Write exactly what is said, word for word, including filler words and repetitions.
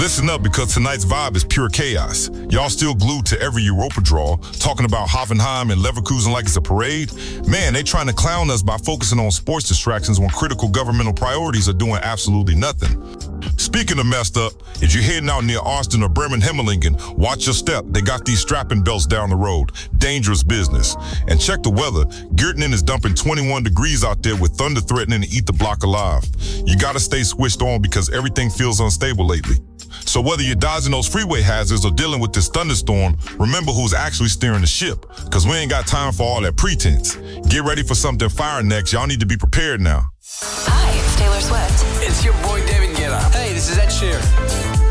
Listen up, because tonight's vibe is pure chaos. Y'all still glued to every Europa draw, talking about Hoffenheim and Leverkusen like it's a parade? Man, they trying to clown us by focusing on sports distractions when critical governmental priorities are doing absolutely nothing. Speaking of messed up, if you're heading out near Austin or Bremen-Hemmelingen, watch your step. They got these strapping belts down the road. Dangerous business. And check the weather. Göttingen is dumping twenty-one degrees out there with thunder threatening to eat the block alive. You gotta stay switched on because everything feels unstable lately. So whether you're dodging those freeway hazards or dealing with this thunderstorm, remember who's actually steering the ship, because we ain't got time for all that pretense. Get ready for something fire next. Y'all need to be prepared now. Hi, it's Taylor Swift. It's your boy David Guetta. Hey, this is Ed Sheeran.